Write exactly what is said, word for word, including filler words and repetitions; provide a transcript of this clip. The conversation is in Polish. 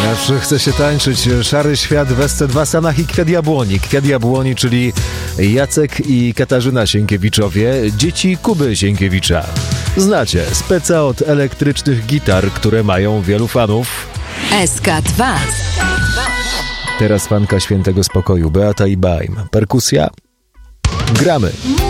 Aż chce się tańczyć. Szary świat w S C dwa Sanach i Kwiat Jabłoni. Kwiat Jabłoni, czyli Jacek i Katarzyna Sienkiewiczowie, dzieci Kuby Sienkiewicza. Znacie, speca od elektrycznych gitar, które mają wielu fanów. S K dwa. Teraz fanka Świętego Spokoju, Beata i Baim. Perkusja? Gramy.